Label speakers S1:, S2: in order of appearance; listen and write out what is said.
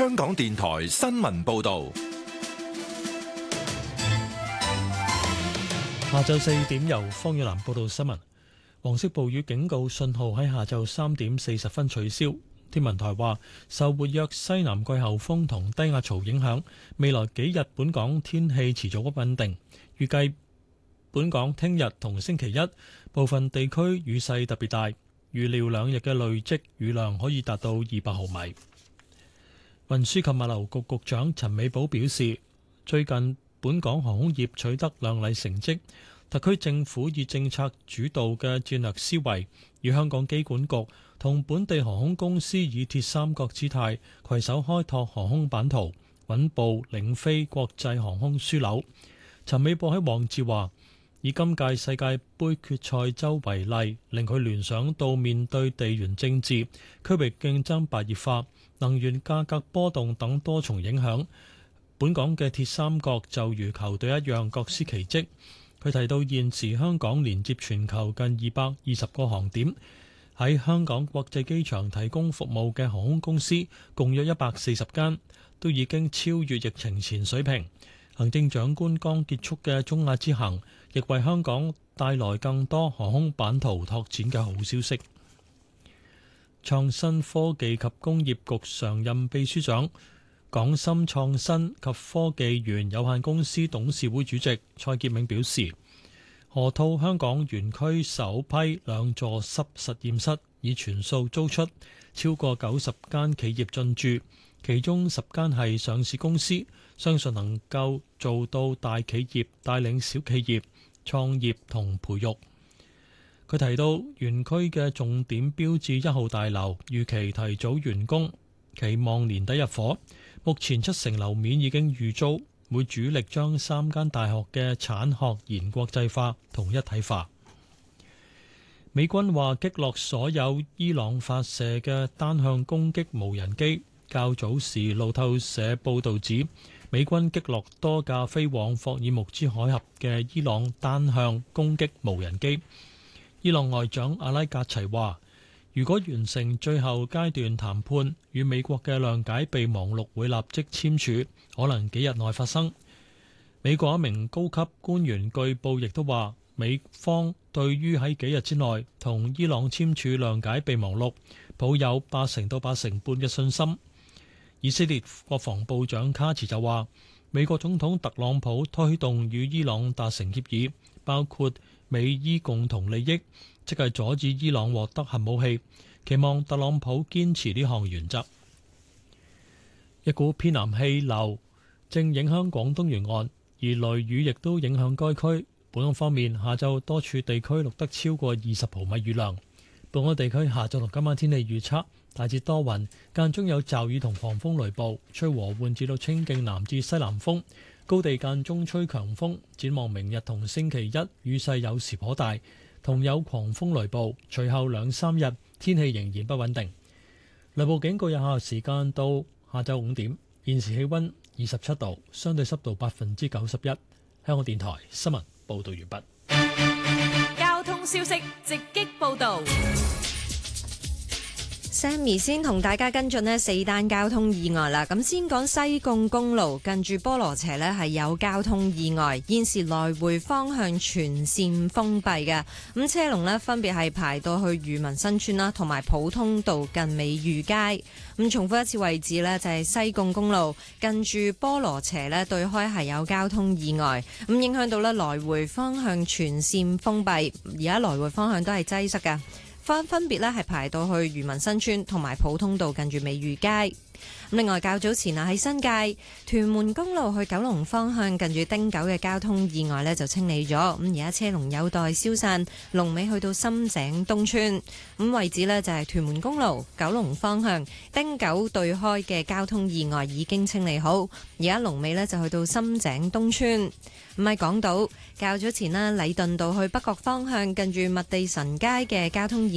S1: 香港電台新聞報道。
S2: 下晝4點由方遠南報道新聞。黃色暴雨警告信號喺下晝3點40分取消。天文台話，受活躍西南季候風同低壓槽影響，未來幾日本港天氣持續不穩定。預計本港聽日同星期一部分地區雨勢特別大，預料2日嘅累積雨量可以達到200毫米。運輸及物流局局長陳美寶表示，最近本港航空業取得亮麗成績，特區政府以政策主導嘅戰略思維，與香港機管局同本地航空公司以鐵三角姿態攜手開拓航空版圖，穩步領飛國際航空樞紐。陳美寶喺網誌話，以今屆世界盃決賽周為例，令佢聯想到面對地緣政治、區域競爭白熱化、能源價格波動等多重影響，本港嘅鐵三角就如球隊一樣各司其職。佢提到現時香港連接全球近220個航點，喺香港國際機場提供服務嘅航空公司共約140間，都已經超越疫情前水平。行政長官剛結束嘅中亞之行，亦為香港帶來更多航空版圖拓展嘅好消息。創新科技及工業局常任秘書長、港深創新及科技園有限公司董事會主席蔡潔明表示，河套香港園區首批2座濕實驗室已全數租出，超過90間企業進駐，其中10間係上市公司，相信能夠做到大企業帶領小企業創業同培育。佢提到園區嘅重點標誌1號大樓預期提早完工，期望年底入伙。目前70%樓面已經預租，會主力將3間大學嘅產學研國際化同一體化。美軍話擊落所有伊朗發射嘅單向攻擊無人機。較早時路透社報導指，美軍擊落多架飛往霍爾木茲海峽嘅伊朗單向攻擊無人機。伊朗外長阿拉格齊話，如果完成最後階段談判，與美國嘅諒解備忘錄會立即簽署，可能幾日內發生。美國一名高級官員據報亦都話，美方對於喺幾日之內同伊朗簽署諒解備忘錄抱有80%到85%嘅信心。以色列國防部長卡茨就話，美國總統特朗普推動與伊朗達成協議，包括美伊共同利益，即係阻止伊朗獲得核武器，期望特朗普堅持呢項原則。一股偏南氣流正影響廣東沿岸，而雷雨亦都影響該區。本港方面，下晝多處地區錄得超過20毫米雨量。本港地區下晝同今晚天氣預測，大致多雲，間中有驟雨同狂風雷暴，吹和緩至到清勁南至西南風，高地間中吹強風。展望明日同星期一，雨勢有時頗大，同有狂風雷暴。隨後2-3日天氣仍然不穩定。雷暴警告有效時間到下晝5點。現時氣溫27度，相對濕度91%。香港電台新聞報道完畢。
S3: 交通消息直擊報道。Sammy 先同大家跟進呢4單交通意外啦。咁先講西貢公路近住菠蘿輋呢係有交通意外，現時來回方向全線封閉嘅。咁車龍呢分別係排到去漁民新村啦，同埋普通道近美裕街。咁重複一次位置呢，就係西貢公路近住菠蘿輋呢對開係有交通意外，咁影響到呢來回方向全線封閉，而家來回方向都係擠塞嘅。分別咧係排到去漁民新村同埋普通道近住美裕街。另外較早前喺新界屯門公路去九龍方向近住汀九嘅交通意外呢就清理咗，咁而家車龍有待消散，龍尾去到深井東村。咁位置呢就係屯門公路九龍方向汀九對開嘅交通意外已經清理好，而家龍尾呢就去到深井東村。唔係港島較早前啦，禮頓道去北角方向近住麥地臣街嘅交通意外